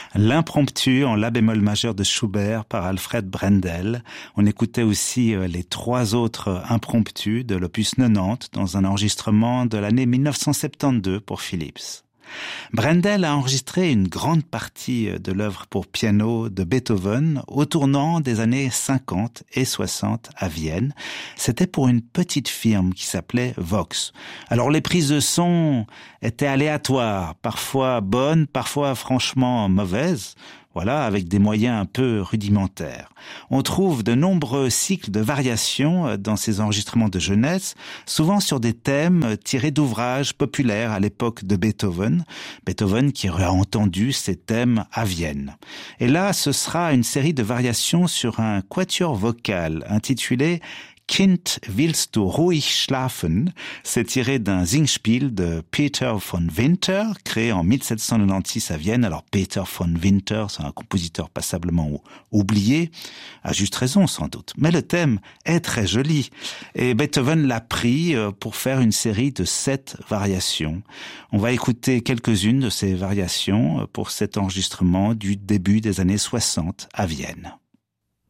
L'impromptu en la bémol majeur de Schubert par Alfred Brendel. On écoutait aussi les 3 autres impromptus de l'opus 90 dans un enregistrement de l'année 1972 pour Philips. Brendel a enregistré une grande partie de l'œuvre pour piano de Beethoven au tournant des années 50 et 60 à Vienne. C'était pour une petite firme qui s'appelait Vox. Alors les prises de son étaient aléatoires, parfois bonnes, parfois franchement mauvaises. Voilà, avec des moyens un peu rudimentaires. On trouve de nombreux cycles de variations dans ces enregistrements de jeunesse, souvent sur des thèmes tirés d'ouvrages populaires à l'époque de Beethoven. Beethoven qui aurait entendu ces thèmes à Vienne. Et là, ce sera une série de variations sur un quatuor vocal intitulé Kind, willst du ruhig schlafen? C'est tiré d'un Singspiel de Peter von Winter, créé en 1796 à Vienne. Alors Peter von Winter, c'est un compositeur passablement oublié, à juste raison sans doute. Mais le thème est très joli. Et Beethoven l'a pris pour faire une série de 7 variations. On va écouter quelques-unes de ces variations pour cet enregistrement du début des années 60 à Vienne.